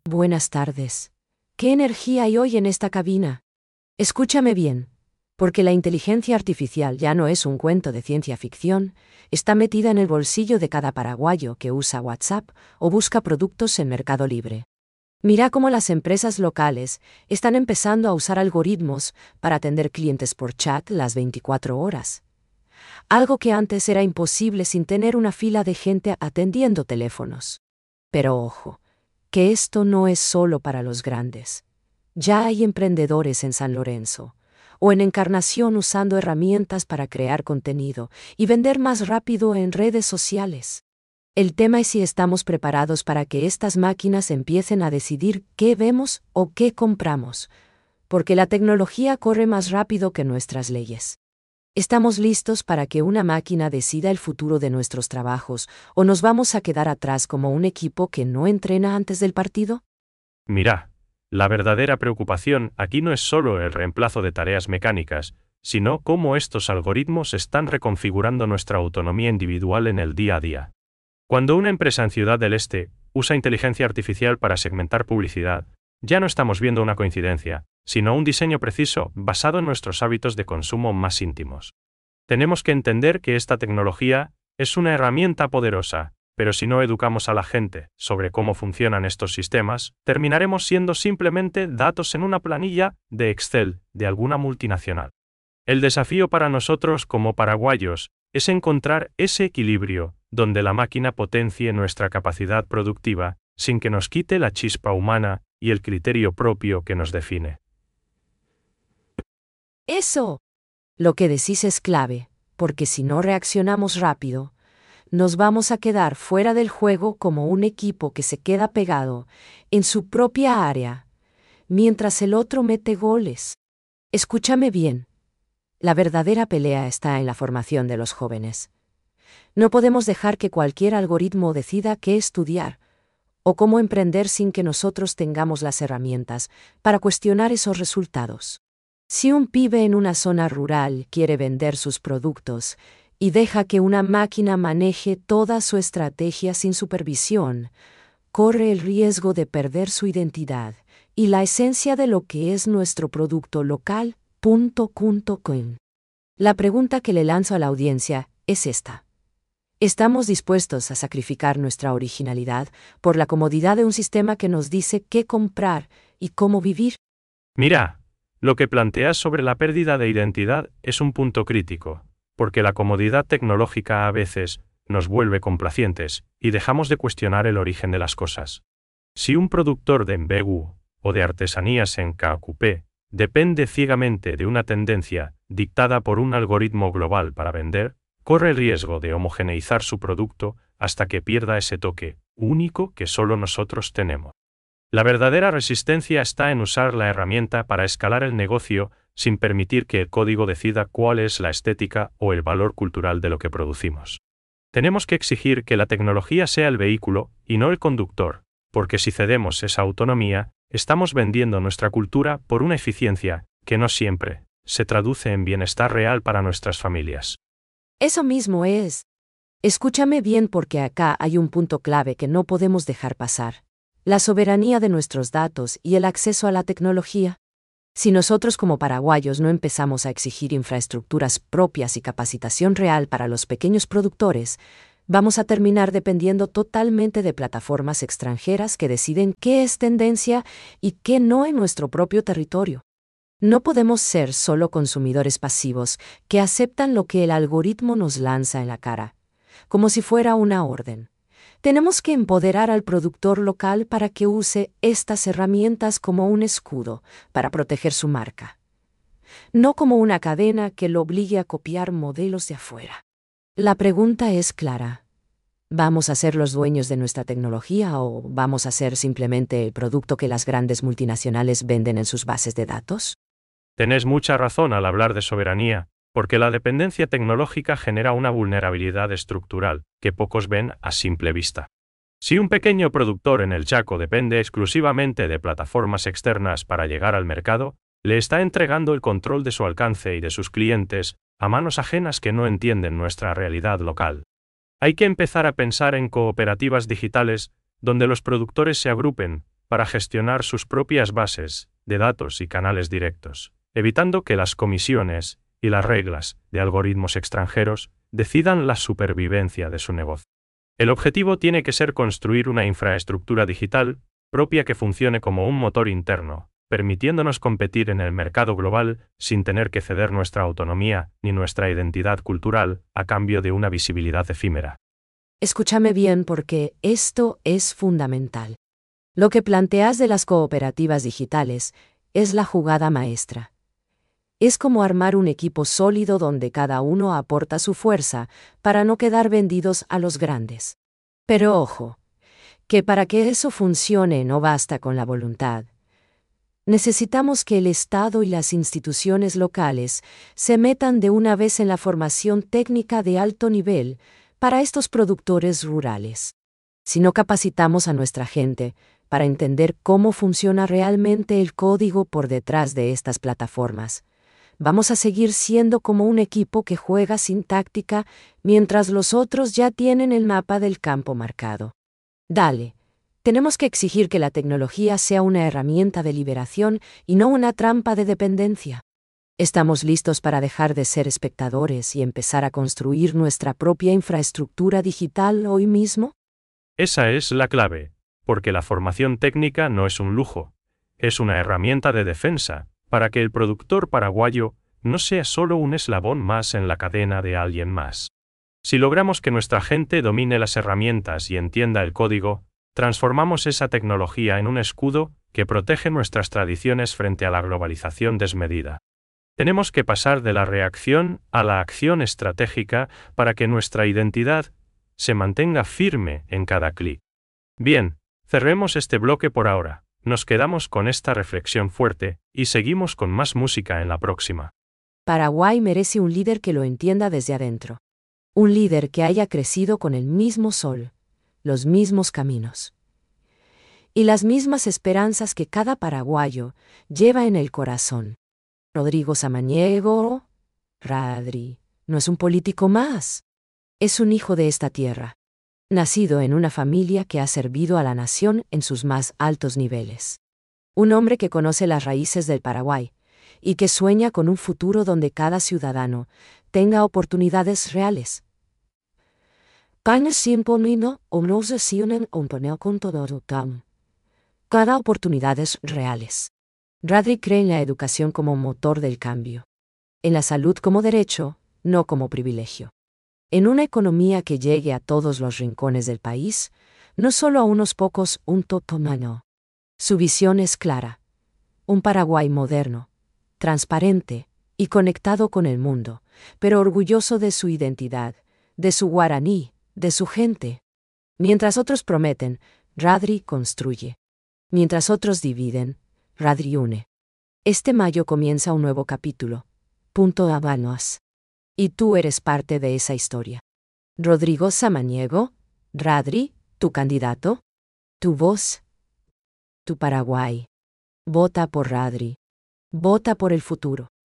Buenas tardes. ¿Qué energía hay hoy en esta cabina? Escúchame bien, porque la inteligencia artificial ya no es un cuento de ciencia ficción, está metida en el bolsillo de cada paraguayo que usa WhatsApp o busca productos en Mercado Libre. Mira cómo las empresas locales están empezando a usar algoritmos para atender clientes por chat las 24 horas. Algo que antes era imposible sin tener una fila de gente atendiendo teléfonos. Pero ojo, que esto no es solo para los grandes. Ya hay emprendedores en San Lorenzo o en Encarnación usando herramientas para crear contenido y vender más rápido en redes sociales. El tema es si estamos preparados para que estas máquinas empiecen a decidir qué vemos o qué compramos, porque la tecnología corre más rápido que nuestras leyes. ¿Estamos listos para que una máquina decida el futuro de nuestros trabajos o nos vamos a quedar atrás como un equipo que no entrena antes del partido? Mira, la verdadera preocupación aquí no es solo el reemplazo de tareas mecánicas, sino cómo estos algoritmos están reconfigurando nuestra autonomía individual en el día a día. Cuando una empresa en Ciudad del Este usa inteligencia artificial para segmentar publicidad, ya no estamos viendo una coincidencia, sino un diseño preciso basado en nuestros hábitos de consumo más íntimos. Tenemos que entender que esta tecnología es una herramienta poderosa, pero si no educamos a la gente sobre cómo funcionan estos sistemas, terminaremos siendo simplemente datos en una planilla de Excel de alguna multinacional. El desafío para nosotros como paraguayos es encontrar ese equilibrio donde la máquina potencie nuestra capacidad productiva sin que nos quite la chispa humana y el criterio propio que nos define. Eso. Lo que decís es clave, porque si no reaccionamos rápido, nos vamos a quedar fuera del juego como un equipo que se queda pegado en su propia área, mientras el otro mete goles. Escúchame bien. La verdadera pelea está en la formación de los jóvenes. No podemos dejar que cualquier algoritmo decida qué estudiar o cómo emprender sin que nosotros tengamos las herramientas para cuestionar esos resultados. Si un pibe en una zona rural quiere vender sus productos y deja que una máquina maneje toda su estrategia sin supervisión, corre el riesgo de perder su identidad y la esencia de lo que es nuestro producto local. La pregunta que le lanzo a la audiencia es esta. ¿Estamos dispuestos a sacrificar nuestra originalidad por la comodidad de un sistema que nos dice qué comprar y cómo vivir? Mira, lo que planteas sobre la pérdida de identidad es un punto crítico, porque la comodidad tecnológica a veces nos vuelve complacientes y dejamos de cuestionar el origen de las cosas. Si un productor de embegu o de artesanías en KQP depende ciegamente de una tendencia dictada por un algoritmo global para vender, corre el riesgo de homogeneizar su producto hasta que pierda ese toque único que solo nosotros tenemos. La verdadera resistencia está en usar la herramienta para escalar el negocio sin permitir que el código decida cuál es la estética o el valor cultural de lo que producimos. Tenemos que exigir que la tecnología sea el vehículo y no el conductor, porque si cedemos esa autonomía, estamos vendiendo nuestra cultura por una eficiencia que no siempre se traduce en bienestar real para nuestras familias. Eso mismo es. Escúchame bien porque acá hay un punto clave que no podemos dejar pasar. La soberanía de nuestros datos y el acceso a la tecnología. Si nosotros como paraguayos no empezamos a exigir infraestructuras propias y capacitación real para los pequeños productores, vamos a terminar dependiendo totalmente de plataformas extranjeras que deciden qué es tendencia y qué no en nuestro propio territorio. No podemos ser solo consumidores pasivos que aceptan lo que el algoritmo nos lanza en la cara, como si fuera una orden. Tenemos que empoderar al productor local para que use estas herramientas como un escudo para proteger su marca, no como una cadena que lo obligue a copiar modelos de afuera. La pregunta es clara. ¿Vamos a ser los dueños de nuestra tecnología o vamos a ser simplemente el producto que las grandes multinacionales venden en sus bases de datos? Tenés mucha razón al hablar de soberanía, porque la dependencia tecnológica genera una vulnerabilidad estructural que pocos ven a simple vista. Si un pequeño productor en el Chaco depende exclusivamente de plataformas externas para llegar al mercado, le está entregando el control de su alcance y de sus clientes a manos ajenas que no entienden nuestra realidad local. Hay que empezar a pensar en cooperativas digitales donde los productores se agrupen, para gestionar sus propias bases de datos y canales directos, evitando que las comisiones y las reglas de algoritmos extranjeros decidan la supervivencia de su negocio. El objetivo tiene que ser construir una infraestructura digital propia que funcione como un motor interno, permitiéndonos competir en el mercado global sin tener que ceder nuestra autonomía ni nuestra identidad cultural a cambio de una visibilidad efímera. Escúchame bien porque esto es fundamental. Lo que planteas de las cooperativas digitales es la jugada maestra. Es como armar un equipo sólido donde cada uno aporta su fuerza para no quedar vendidos a los grandes. Pero ojo, que para que eso funcione no basta con la voluntad. Necesitamos que el Estado y las instituciones locales se metan de una vez en la formación técnica de alto nivel para estos productores rurales. Si no capacitamos a nuestra gente para entender cómo funciona realmente el código por detrás de estas plataformas, vamos a seguir siendo como un equipo que juega sin táctica mientras los otros ya tienen el mapa del campo marcado. Dale, tenemos que exigir que la tecnología sea una herramienta de liberación y no una trampa de dependencia. ¿Estamos listos para dejar de ser espectadores y empezar a construir nuestra propia infraestructura digital hoy mismo? Esa es la clave, porque la formación técnica no es un lujo, es una herramienta de defensa, para que el productor paraguayo no sea solo un eslabón más en la cadena de alguien más. Si logramos que nuestra gente domine las herramientas y entienda el código, transformamos esa tecnología en un escudo que protege nuestras tradiciones frente a la globalización desmedida. Tenemos que pasar de la reacción a la acción estratégica para que nuestra identidad se mantenga firme en cada clic. Bien, cerremos este bloque por ahora. Nos quedamos con esta reflexión fuerte y seguimos con más música en la próxima. Paraguay merece un líder que lo entienda desde adentro. Un líder que haya crecido con el mismo sol, los mismos caminos y las mismas esperanzas que cada paraguayo lleva en el corazón. Rodrigo Samaniego, Radri, no es un político más. Es un hijo de esta tierra, nacido en una familia que ha servido a la nación en sus más altos niveles. Un hombre que conoce las raíces del Paraguay y que sueña con un futuro donde cada ciudadano tenga oportunidades reales. Cada oportunidades reales. Radri cree en la educación como motor del cambio. En la salud como derecho, no como privilegio. En una economía que llegue a todos los rincones del país, no solo a unos pocos, un totomano. Su visión es clara. Un Paraguay moderno, transparente y conectado con el mundo, pero orgulloso de su identidad, de su guaraní, de su gente. Mientras otros prometen, Radri construye. Mientras otros dividen, Radri une. Este mayo comienza un nuevo capítulo. Punto Habanos. Y tú eres parte de esa historia. Rodrigo Samaniego, Radri, tu candidato, tu voz, tu Paraguay. Vota por Radri. Vota por el futuro.